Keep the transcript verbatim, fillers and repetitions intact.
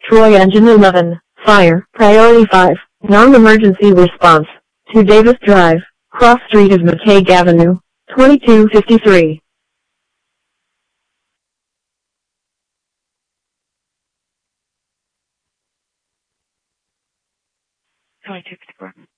Troy Engine eleven, Fire, Priority five, Non-Emergency Response, to Davis Drive, Cross Street of McCaig Avenue, twenty-two fifty-three. twenty-two fifty-four.